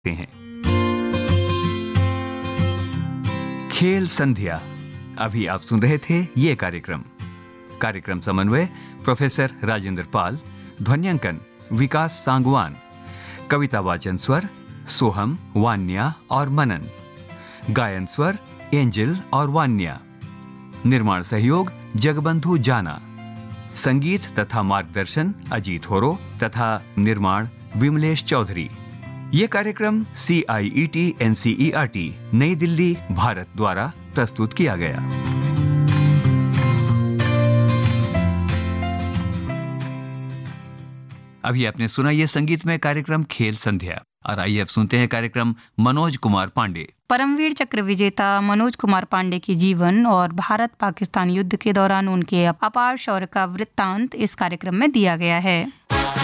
हैं। खेल संध्या, अभी आप सुन रहे थे ये कार्यक्रम समन्वय प्रोफेसर राजेंद्र पाल, ध्वन्यांकन विकास सांगवान, कविता वाचन स्वर सोहम, वान्या और मनन, गायन स्वर एंजल और वान्या, निर्माण सहयोग जगबंधु जाना, संगीत तथा मार्गदर्शन अजीत होरो तथा निर्माण विमलेश चौधरी। ये कार्यक्रम CIET NCERT नई दिल्ली भारत द्वारा प्रस्तुत किया गया। अभी आपने सुना ये संगीतमय कार्यक्रम खेल संध्या, और आइए अब सुनते हैं कार्यक्रम मनोज कुमार पांडे। परमवीर चक्र विजेता मनोज कुमार पांडे के जीवन और भारत पाकिस्तान युद्ध के दौरान उनके अपार शौर्य का वृत्तांत इस कार्यक्रम में दिया गया है।